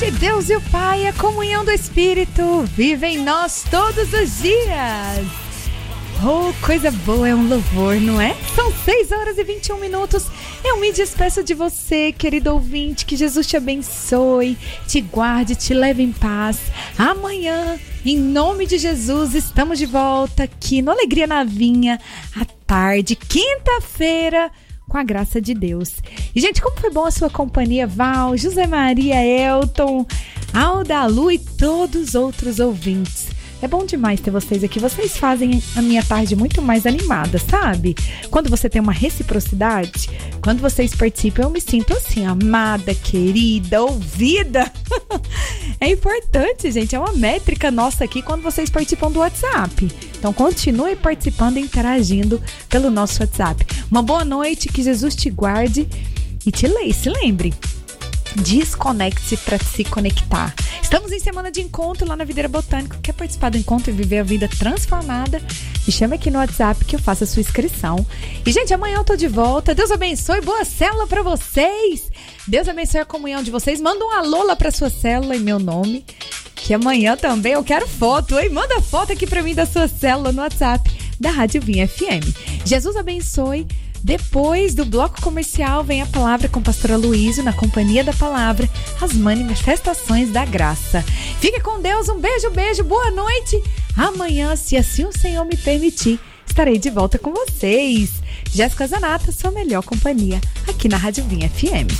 Que Deus e o Pai, a comunhão do Espírito, vivem em nós todos os dias. Oh, coisa boa é um louvor, não é? São 6h21. Eu me despeço de você, querido ouvinte. Que Jesus te abençoe, te guarde, te leve em paz. Amanhã, em nome de Jesus, estamos de volta aqui no Alegria na Vinha, à tarde, quinta-feira, com a graça de Deus. E, gente, como foi bom a sua companhia, Val, José Maria, Elton, Alda, Lu e todos os outros ouvintes. É bom demais ter vocês aqui. Vocês fazem a minha tarde muito mais animada, sabe? Quando você tem uma reciprocidade, quando vocês participam, eu me sinto assim, amada, querida, ouvida. É importante, gente. É uma métrica nossa aqui quando vocês participam do WhatsApp. Então, continue participando e interagindo pelo nosso WhatsApp. Uma boa noite, que Jesus te guarde e te leia. Se lembre, desconecte-se para se conectar. Estamos em semana de encontro lá na Videira Botânica. Quer participar do encontro e viver a vida transformada? Me chama aqui no WhatsApp que eu faço a sua inscrição. E, gente, amanhã eu tô de volta. Deus abençoe, boa célula para vocês. Deus abençoe a comunhão de vocês. Manda um alô lá pra sua célula em meu nome, que amanhã também eu quero foto, hein? Manda foto aqui pra mim da sua célula no WhatsApp da Rádio Vinha FM. Jesus abençoe. Depois do bloco comercial vem a palavra com o pastor Aloísio, na companhia da palavra, as manifestações da graça. Fique com Deus, um beijo, boa noite. Amanhã, se assim o Senhor me permitir, estarei de volta com vocês. Jéssica Zanata, sua melhor companhia, aqui na Rádio Vinha FM.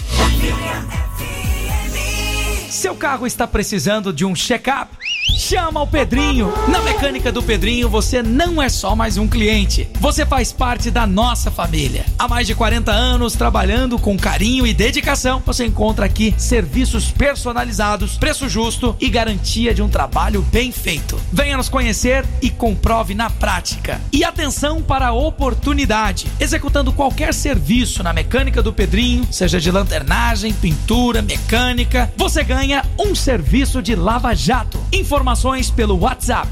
Seu carro está precisando de um check-up? Chama o Pedrinho. Na Mecânica do Pedrinho, você não é só mais um cliente. Você faz parte da nossa família. Há mais de 40 anos, trabalhando com carinho e dedicação, você encontra aqui serviços personalizados, preço justo e garantia de um trabalho bem feito. Venha nos conhecer e comprove na prática. E atenção para a oportunidade. Executando qualquer serviço na Mecânica do Pedrinho, seja de lanternagem, pintura, mecânica, você ganha um serviço de lava-jato. Informações pelo WhatsApp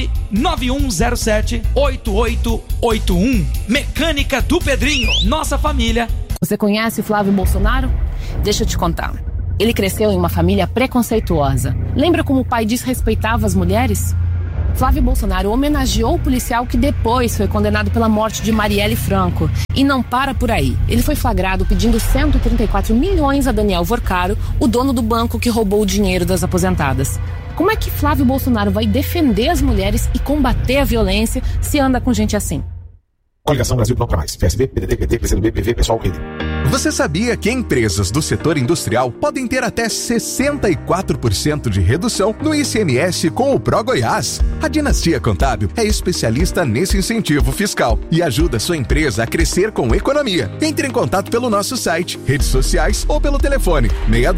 991078881. Mecânica do Pedrinho, nossa família. Você conhece Flávio Bolsonaro? Deixa eu te contar. Ele cresceu em uma família preconceituosa. Lembra como o pai desrespeitava as mulheres? Flávio Bolsonaro homenageou o policial que depois foi condenado pela morte de Marielle Franco. E não para por aí. Ele foi flagrado pedindo 134 milhões a Daniel Vorcaro, o dono do banco que roubou o dinheiro das aposentadas. Como é que Flávio Bolsonaro vai defender as mulheres e combater a violência se anda com gente assim? Coligação Brasil Não Pra Mais. PSB, PDT, PT, PCdoB, PV, Pessoal, Rede. Você sabia que empresas do setor industrial podem ter até 64% de redução no ICMS com o ProGoiás? A Dinastia Contábil é especialista nesse incentivo fiscal e ajuda sua empresa a crescer com economia. Entre em contato pelo nosso site, redes sociais ou pelo telefone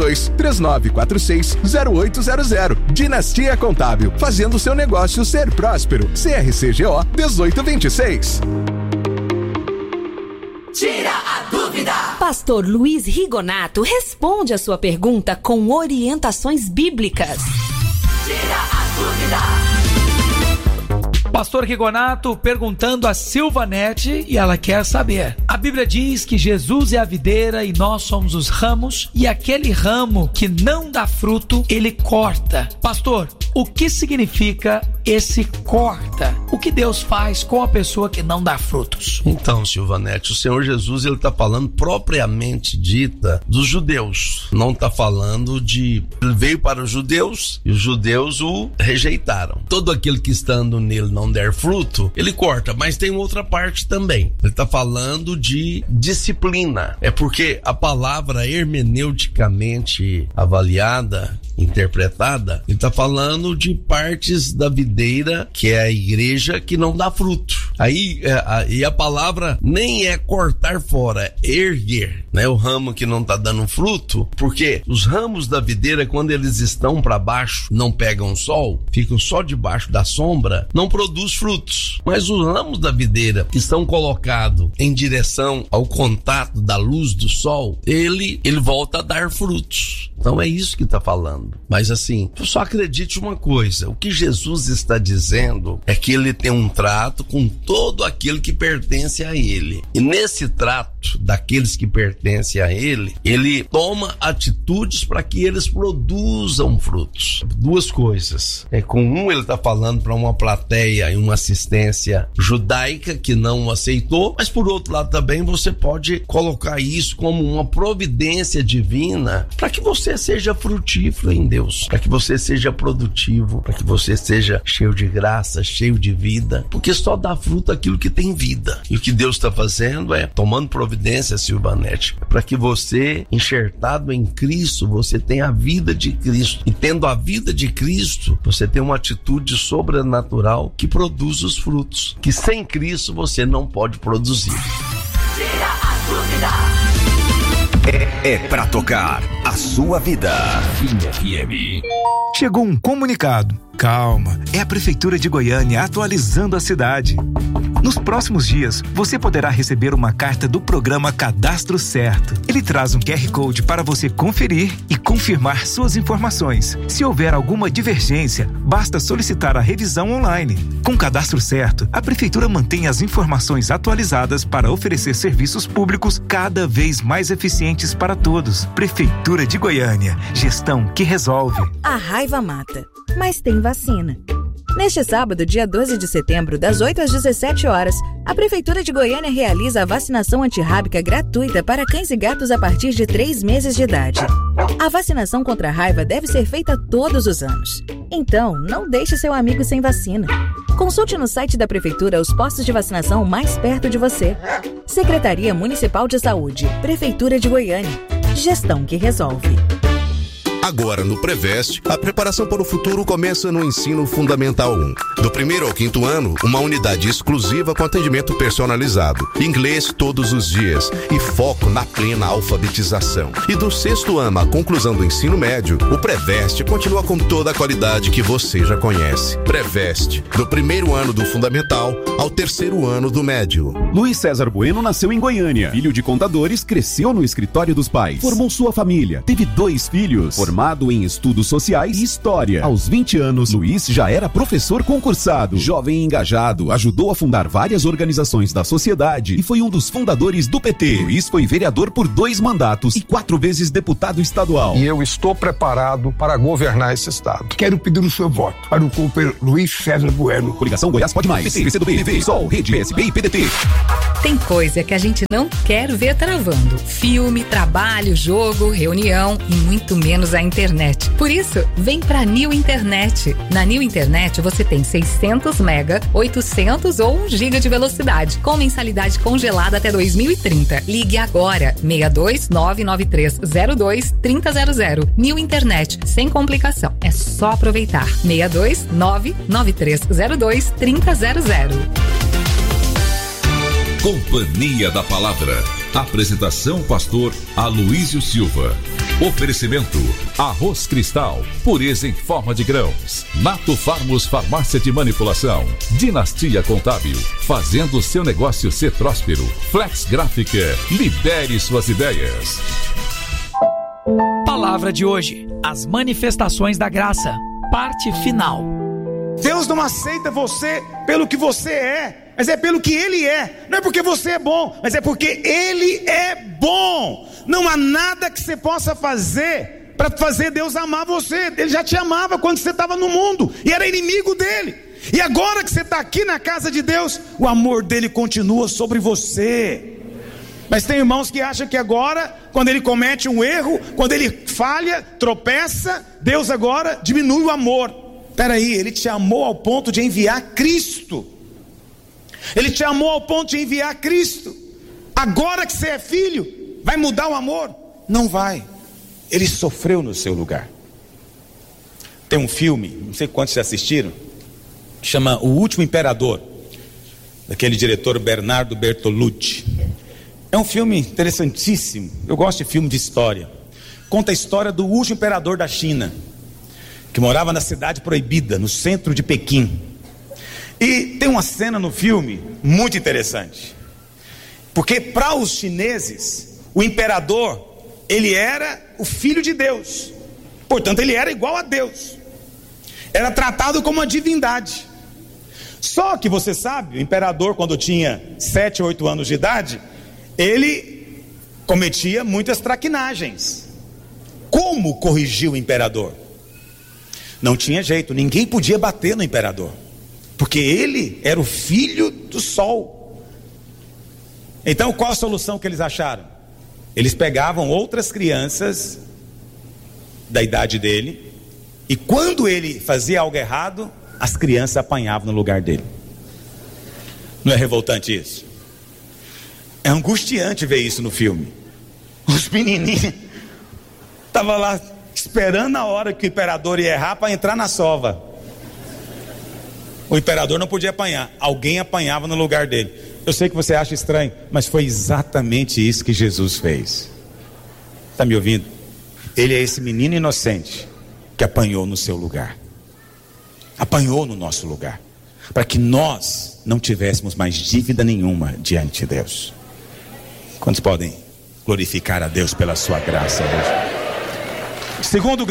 62-3946-0800. Dinastia Contábil, fazendo seu negócio ser próspero. CRCGO 1826. Tira a dúvida! Pastor Luiz Rigonato responde a sua pergunta com orientações bíblicas. Tira a dúvida! Pastor Rigonato perguntando a Silvanete e ela quer saber. A Bíblia diz que Jesus é a videira e nós somos os ramos, e aquele ramo que não dá fruto, ele corta. Pastor, o que significa esse corta? O que Deus faz com a pessoa que não dá frutos? Então, Silvanete, o Senhor Jesus, ele está falando propriamente dita dos judeus. Não está falando de... Ele veio para os judeus e os judeus o rejeitaram. Todo aquele que estando nele não der fruto, ele corta. Mas tem outra parte também. Ele está falando de disciplina. É porque a palavra hermeneuticamente avaliada, interpretada, ele está falando de partes da videira, que é a igreja, que não dá fruto. Aí, e a palavra nem é cortar fora, é erguer, né? O ramo que não está dando fruto, porque os ramos da videira, quando eles estão para baixo, não pegam sol, ficam só debaixo da sombra, não produz frutos. Mas os ramos da videira que estão colocados em direção ao contato da luz do sol, ele volta a dar frutos. Então é isso que está falando. Mas assim, só acredite uma coisa, o que Jesus está dizendo é que ele tem um trato com todo aquele que pertence a ele. E nesse trato daqueles que pertencem a ele, ele toma atitudes para que eles produzam frutos. Duas coisas. Com um, ele está falando para uma plateia e uma assistência judaica que não o aceitou, mas por outro lado também você pode colocar isso como uma providência divina para que você seja frutífero em Deus, para que você seja produtivo, para que você seja cheio de graça, cheio de vida, porque só dá fruto aquilo que tem vida. E o que Deus está fazendo é tomando providência, Silvanete, para que você, enxertado em Cristo, você tenha a vida de Cristo. E tendo a vida de Cristo, você tem uma atitude sobrenatural que produz os frutos, que sem Cristo você não pode produzir. Tira a dúvida. É pra tocar a sua vida. FM. Chegou um comunicado. Calma, é a Prefeitura de Goiânia atualizando a cidade. Nos próximos dias, você poderá receber uma carta do programa Cadastro Certo. Ele traz um QR Code para você conferir e confirmar suas informações. Se houver alguma divergência, basta solicitar a revisão online. Com o Cadastro Certo, a Prefeitura mantém as informações atualizadas para oferecer serviços públicos cada vez mais eficientes para todos. Prefeitura de Goiânia, gestão que resolve. A raiva mata, mas tem vacina. Neste sábado, dia 12 de setembro, das 8 às 17 horas, a Prefeitura de Goiânia realiza a vacinação antirrábica gratuita para cães e gatos a partir de 3 meses de idade. A vacinação contra a raiva deve ser feita todos os anos. Então, não deixe seu amigo sem vacina. Consulte no site da Prefeitura os postos de vacinação mais perto de você. Secretaria Municipal de Saúde, Prefeitura de Goiânia. Gestão que resolve. Agora no Preveste, a preparação para o futuro começa no Ensino Fundamental 1. Do 1º ao 5º ano, uma unidade exclusiva com atendimento personalizado, inglês todos os dias e foco na plena alfabetização. E do 6º ano à conclusão do ensino médio, o Preveste continua com toda a qualidade que você já conhece. Preveste, do 1º ano do Fundamental ao 3º ano do médio. Luiz César Bueno nasceu em Goiânia. Filho de contadores, cresceu no escritório dos pais. Formou sua família, teve 2 filhos. Formado em estudos sociais e história. Aos 20 anos, Luiz já era professor concursado. Jovem e engajado, ajudou a fundar várias organizações da sociedade e foi um dos fundadores do PT. Luiz foi vereador por 2 mandatos e 4 vezes deputado estadual. E eu estou preparado para governar esse estado. Quero pedir o seu voto para o companheiro Luiz César Bueno. Coligação Goiás Pode Mais. PT, PCdoB, TV, Sol, Rede, PSB e PDT. Tem coisa que a gente não quer ver travando. Filme, trabalho, jogo, reunião e muito menos a internet. Por isso, vem pra New Internet. Na New Internet você tem 600 mega, 800 ou 1 giga de velocidade, com mensalidade congelada até 2030. Ligue agora, 62993023000. New Internet, sem complicação. É só aproveitar. 62993023000. Companhia da Palavra. Apresentação pastor Aloísio Silva. Oferecimento: Arroz Cristal, pureza em forma de grãos. Nato Farmos Farmácia de Manipulação. Dinastia Contábil, fazendo seu negócio ser próspero. Flex Gráfica, libere suas ideias. Palavra de hoje: as manifestações da graça, parte final. Deus não aceita você pelo que você é, mas é pelo que Ele é. Não é porque você é bom, mas é porque Ele é bom. Não há nada que você possa fazer para fazer Deus amar você. Ele já te amava quando você estava no mundo e era inimigo dele. E agora que você está aqui na casa de Deus, o amor dele continua sobre você. Mas tem irmãos que acham que agora, quando ele comete um erro, quando ele falha, tropeça, Deus agora diminui o amor. Peraí, ele te amou ao ponto de enviar Cristo. Ele te amou ao ponto de enviar Cristo. Agora que você é filho, vai mudar o amor? Não vai. Ele sofreu no seu lugar. Tem um filme, não sei quantos já assistiram, que chama O Último Imperador, daquele diretor Bernardo Bertolucci. É um filme interessantíssimo. Eu gosto de filme de história. Conta a história do último imperador da China, que morava na cidade proibida, no centro de Pequim. E tem uma cena no filme muito interessante, porque para os chineses, o imperador, ele era o filho de Deus, portanto ele era igual a Deus, era tratado como uma divindade. Só que você sabe, o imperador, quando tinha 7, 8 anos de idade, ele cometia muitas traquinagens. Como corrigir o imperador? Não tinha jeito, ninguém podia bater no imperador, porque ele era o filho do sol. Então qual a solução que eles acharam? Eles pegavam outras crianças da idade dele, e quando ele fazia algo errado, as crianças apanhavam no lugar dele. Não é revoltante isso? É angustiante ver isso no filme. Os menininhos estavam lá esperando a hora que o imperador ia errar para entrar na sova. O imperador não podia apanhar, alguém apanhava no lugar dele. Eu sei que você acha estranho, mas foi exatamente isso que Jesus fez. Está me ouvindo? Ele é esse menino inocente que apanhou no seu lugar, apanhou no nosso lugar, para que nós não tivéssemos mais dívida nenhuma diante de Deus. Quantos podem glorificar a Deus pela sua graça hoje?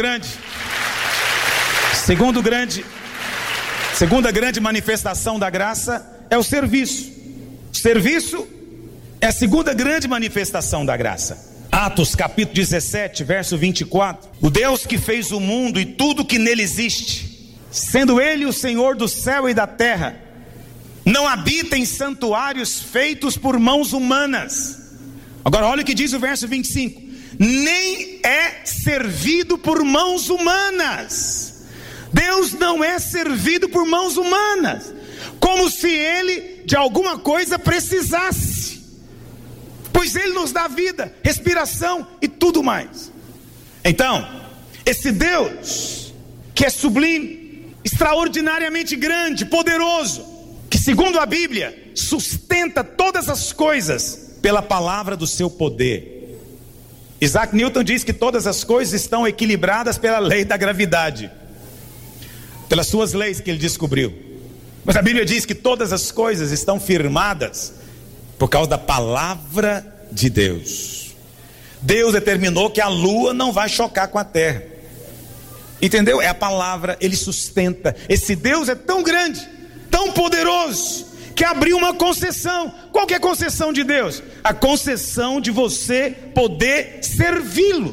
Segunda grande manifestação da graça é o serviço. O serviço é a segunda grande manifestação da graça. Atos capítulo 17, verso 24. O Deus que fez o mundo e tudo que nele existe, sendo ele o Senhor do céu e da terra, não habita em santuários feitos por mãos humanas. Agora olha o que diz o verso 25. Nem é servido por mãos humanas. Deus não é servido por mãos humanas, como se ele de alguma coisa precisasse, pois ele nos dá vida, respiração e tudo mais. Então, esse Deus que é sublime, extraordinariamente grande, poderoso, que segundo a Bíblia sustenta todas as coisas pela palavra do seu poder. Isaac Newton diz que todas as coisas estão equilibradas pela lei da gravidade, pelas suas leis que ele descobriu. Mas a Bíblia diz que todas as coisas estão firmadas por causa da palavra de Deus. Deus determinou que a lua não vai chocar com a terra. Entendeu? É a palavra, ele sustenta. Esse Deus é tão grande, tão poderoso, que abriu uma concessão. Qual que é a concessão de Deus? A concessão de você poder servi-lo.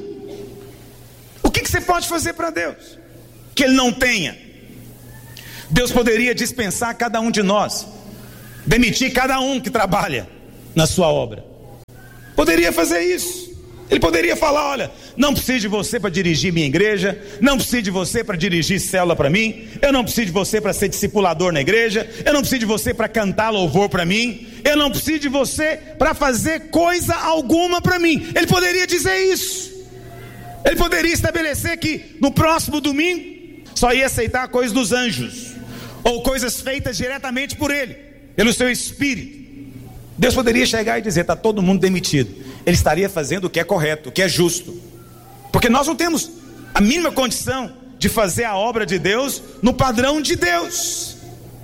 O que você pode fazer para Deus que ele não tenha? Deus poderia dispensar cada um de nós, demitir cada um que trabalha na sua obra. Poderia fazer isso. Ele poderia falar: olha, não preciso de você para dirigir minha igreja, não preciso de você para dirigir célula para mim, eu não preciso de você para ser discipulador na igreja, eu não preciso de você para cantar louvor para mim, eu não preciso de você para fazer coisa alguma para mim. Ele poderia dizer isso. Ele poderia estabelecer que no próximo domingo só ia aceitar coisas dos anjos, ou coisas feitas diretamente por ele, pelo seu espírito. Deus poderia chegar e dizer: está todo mundo demitido. Ele estaria fazendo o que é correto, o que é justo, porque nós não temos a mínima condição de fazer a obra de Deus no padrão de Deus.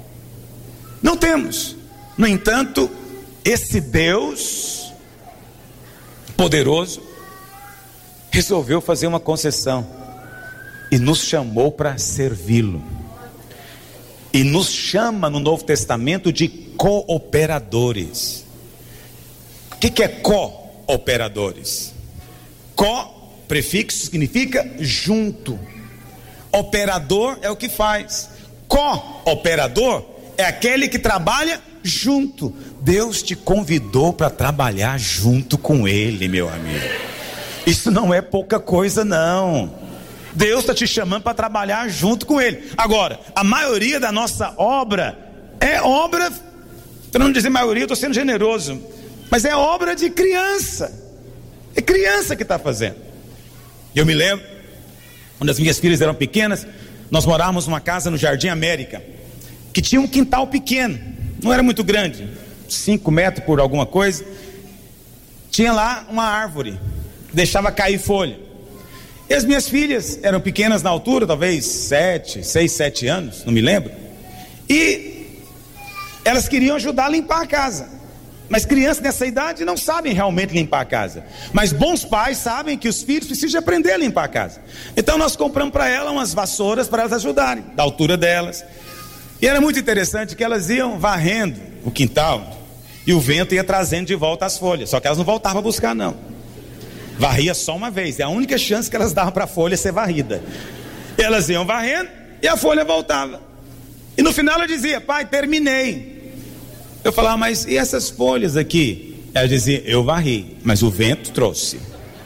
Não temos. No entanto, esse Deus poderoso resolveu fazer uma concessão e nos chamou para servi-lo. E nos chama no Novo Testamento de cooperadores. O que é cooperadores? Co, prefixo, significa junto. Operador é o que faz. Cooperador é aquele que trabalha junto. Deus te convidou para trabalhar junto com ele, meu amigo. Isso não é pouca coisa, não. Deus está te chamando para trabalhar junto com ele. Agora, a maioria da nossa obra é obra, para não dizer maioria, eu estou sendo generoso, mas é obra de criança. É criança que está fazendo. Eu me lembro, quando as minhas filhas eram pequenas, nós morávamos numa casa no Jardim América, que tinha um quintal pequeno, não era muito grande, 5 metros por alguma coisa. Tinha lá uma árvore, deixava cair folha. E as minhas filhas eram pequenas na altura, talvez 6, 7 anos, não me lembro. E elas queriam ajudar a limpar a casa. Mas crianças nessa idade não sabem realmente limpar a casa. Mas bons pais sabem que os filhos precisam aprender a limpar a casa. Então nós compramos para elas umas vassouras para elas ajudarem, da altura delas. E era muito interessante que elas iam varrendo o quintal e o vento ia trazendo de volta as folhas. Só que elas não voltavam a buscar, não. Varria só uma vez. É a única chance que elas davam para a folha ser varrida. E elas iam varrendo e a folha voltava. E no final ela dizia: pai, terminei. Eu falava: mas e essas folhas aqui? Ela dizia: eu varri, mas o vento trouxe.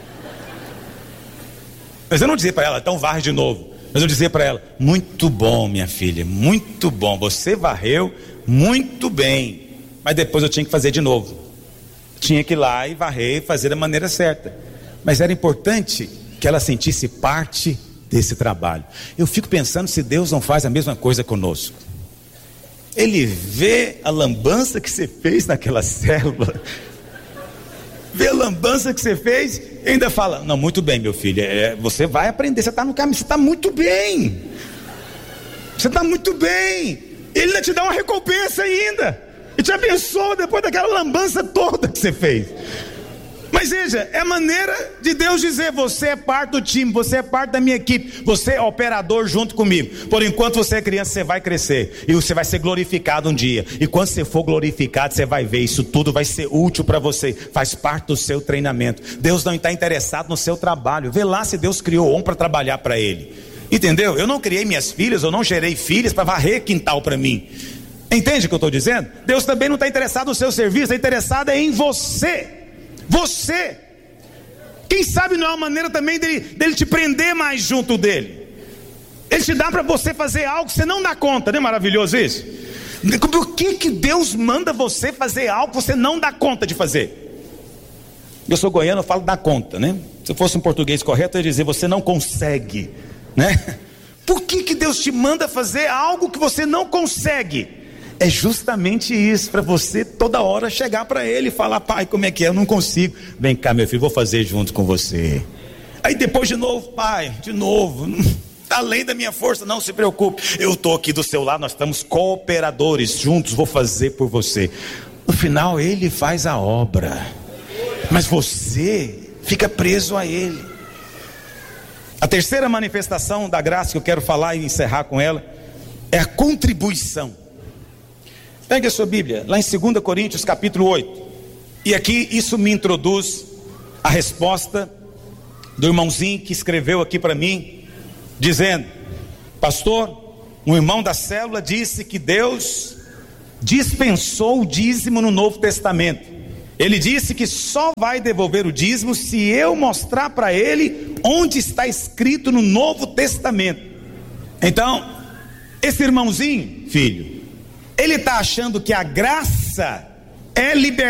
Mas eu não dizia para ela: então varre de novo. Mas eu dizia para ela: muito bom, minha filha, muito bom, você varreu muito bem, mas depois eu tinha que fazer de novo. Tinha que ir lá e varrer, fazer da maneira certa. Mas era importante que ela sentisse parte desse trabalho. Eu fico pensando se Deus não faz a mesma coisa conosco. Ele vê a lambança que você fez naquela célula, vê a lambança que você fez e ainda fala: não, muito bem, meu filho, você vai aprender, você está no caminho, você está muito bem, você está muito bem. Ele ainda te dá uma recompensa ainda, e te abençoa depois daquela lambança toda que você fez. Mas veja, é a maneira de Deus dizer: você é parte do time, você é parte da minha equipe, você é operador junto comigo. Por enquanto você é criança, você vai crescer e você vai ser glorificado um dia. E quando você for glorificado, você vai ver, isso tudo vai ser útil para você, faz parte do seu treinamento. Deus não está interessado no seu trabalho. Vê lá se Deus criou homem para trabalhar para Ele. Entendeu? Eu não criei minhas filhas, eu não gerei filhas para varrer quintal para mim. Entende o que eu estou dizendo? Deus também não está interessado no seu serviço, está interessado em você. Você, quem sabe não é uma maneira também dele te prender mais junto dele. Ele te dá para você fazer algo que você não dá conta, não é maravilhoso isso? Por que Deus manda você fazer algo que você não dá conta de fazer? Eu sou goiano, eu falo dá conta, né? Se eu fosse um português correto, eu ia dizer: você não consegue, né? Por que Deus te manda fazer algo que você não consegue? É justamente isso, para você toda hora chegar para Ele e falar: pai, como é que é? Eu não consigo. Vem cá, meu filho, vou fazer junto com você. Aí depois de novo: pai, de novo, além da minha força, não se preocupe, eu estou aqui do seu lado, nós estamos cooperadores, juntos vou fazer por você. No final Ele faz a obra, mas você fica preso a Ele. A terceira manifestação da graça que eu quero falar e encerrar com ela é a contribuição. Pegue a sua Bíblia, lá em 2 Coríntios capítulo 8. E aqui isso me introduz a resposta do irmãozinho que escreveu aqui para mim, dizendo: pastor, um irmão da célula disse que Deus dispensou o dízimo no Novo Testamento. Ele disse que só vai devolver o dízimo se eu mostrar para ele onde está escrito no Novo Testamento. Então, esse irmãozinho, filho, ele está achando que a graça é liberdade